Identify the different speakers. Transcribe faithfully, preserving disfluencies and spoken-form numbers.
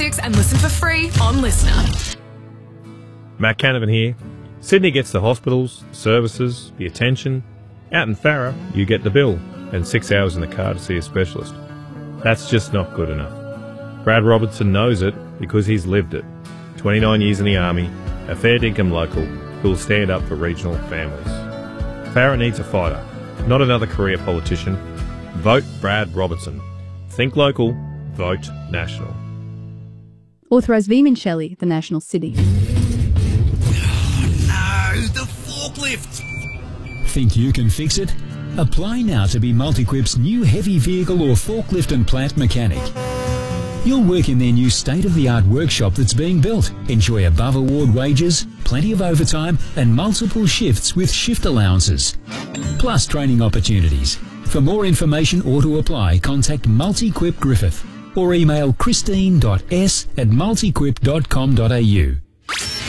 Speaker 1: six and listen for free on Listener.
Speaker 2: Matt Canavan here. Sydney gets the hospitals, the services, the attention. Out in Farrer, you get the bill and six hours in the car to see a specialist. That's just not good enough. Brad Robertson knows it because he's lived it. twenty-nine years in the Army, a fair dinkum local who will stand up for regional families. Farrer needs a fighter, not another career politician. Vote Brad Robertson. Think local, vote national.
Speaker 3: Authorised Veeman Shelley, The National City.
Speaker 4: No, the forklift!
Speaker 5: Think you can fix it? Apply now to be Multiquip's new heavy vehicle or forklift and plant mechanic. You'll work in their new state-of-the-art workshop that's being built. Enjoy above-award wages, plenty of overtime and multiple shifts with shift allowances. Plus training opportunities. For more information or to apply, contact Multiquip Griffith or email christine dot s at multiquip dot com dot a u.